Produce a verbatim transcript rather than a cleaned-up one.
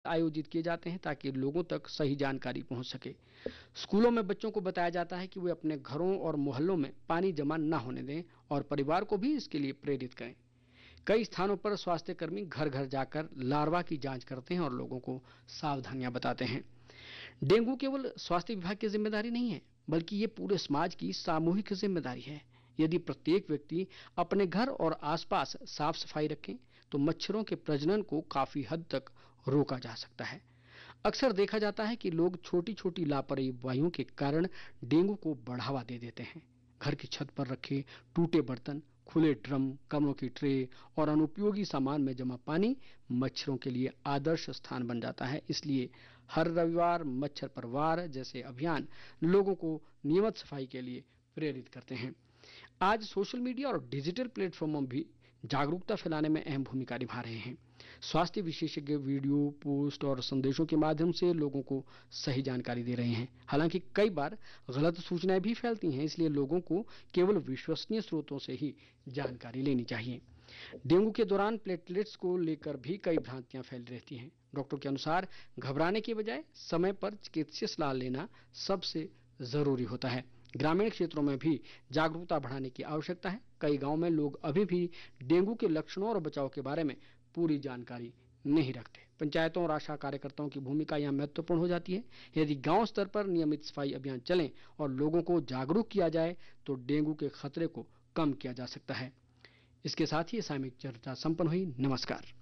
आयोजित किए जाते हैं ताकि लोगों तक सही जानकारी पहुंच सके। स्कूलों में बच्चों को बताया जाता है कि वे अपने घरों और मोहल्लों में पानी जमा न होने दें और परिवार को भी इसके लिए प्रेरित करें। कई स्थानों पर स्वास्थ्य कर्मी घर घर जाकर लार्वा की जांच करते हैं और लोगों को सावधानियां बताते हैं। डेंगू केवल स्वास्थ्य विभाग की जिम्मेदारी नहीं है, बल्कि ये पूरे समाज की सामूहिक जिम्मेदारी है। यदि प्रत्येक व्यक्ति अपने घर और आसपास साफ सफाई रखें तो मच्छरों के प्रजनन को काफी हद तक रोका जा सकता है। अक्सर देखा जाता है कि लोग छोटी छोटी लापरवाहियों के कारण डेंगू को बढ़ावा दे देते हैं। घर की छत पर रखे टूटे बर्तन, खुले ड्रम, कमरों की ट्रे और अनुपयोगी सामान में जमा पानी मच्छरों के लिए आदर्श स्थान बन जाता है। इसलिए हर रविवार मच्छर पर वार जैसे अभियान लोगों को नियमित सफाई के लिए प्रेरित करते हैं। आज सोशल मीडिया और डिजिटल प्लेटफॉर्म भी जागरूकता फैलाने में अहम भूमिका निभा रहे हैं। स्वास्थ्य विशेषज्ञ वीडियो, पोस्ट और संदेशों के माध्यम से लोगों को सही जानकारी दे रहे हैं। हालांकि कई बार गलत सूचनाएं भी फैलती हैं, इसलिए लोगों को केवल विश्वसनीय स्रोतों से ही जानकारी लेनी चाहिए। डेंगू के दौरान प्लेटलेट्स को लेकर भी कई भ्रांतियां फैली रहती हैं। डॉक्टर के अनुसार घबराने के बजाय समय पर चिकित्सीय सलाह लेना सबसे जरूरी होता है। ग्रामीण क्षेत्रों में भी जागरूकता बढ़ाने की आवश्यकता है। कई गांव में लोग अभी भी डेंगू के लक्षणों और बचाव के बारे में पूरी जानकारी नहीं रखते। पंचायतों और आशा कार्यकर्ताओं की भूमिका यहाँ महत्वपूर्ण हो जाती है। यदि गांव स्तर पर नियमित सफाई अभियान चलें और लोगों को जागरूक किया जाए तो डेंगू के खतरे को कम किया जा सकता है। इसके साथ ही सामयिक चर्चा संपन्न हुई। नमस्कार।